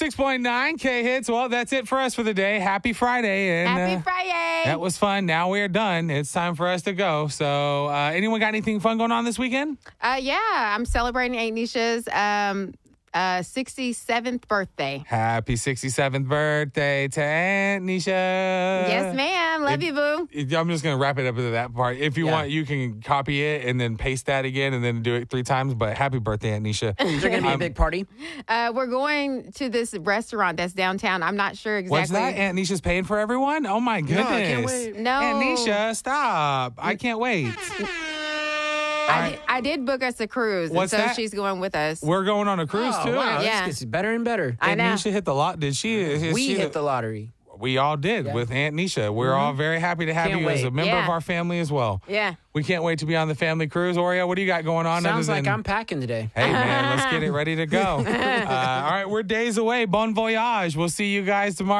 106.9 K-Hits. Well, that's it for us for the day. Happy Friday. And, Happy Friday. That was fun. Now we're done. It's time for us to go. So anyone got anything fun going on this weekend? Yeah, I'm celebrating Aunt Nisha's 67th birthday. Happy 67th birthday to Aunt Nisha. Yes, ma'am. Love you, boo. I'm just going to wrap it up to that part. If you want, you can copy it and then paste that again and then do it 3 times. But happy birthday, Aunt Nisha. Is there going to be a big party? We're going to this restaurant that's downtown. I'm not sure exactly. What's that? Aunt Nisha's paying for everyone? Oh, my goodness. I can't wait. No. Aunt Nisha, stop. I can't wait. I did book us a cruise, What's and so that? she's going with us. We're going on a cruise, too. Wow, Yeah. this gets better and better. I Aunt know. Nisha hit the lot. Did she? We hit the lottery. We all did with Aunt Nisha. We're all very happy to have Can't you as a wait. member of Yeah. our family as well. Yeah. We can't wait to be on the family cruise. Oreo, what do you got going on? Sounds other like than, I'm packing today. Hey, man, let's get it ready to go. All right, we're days away. Bon voyage. We'll see you guys tomorrow.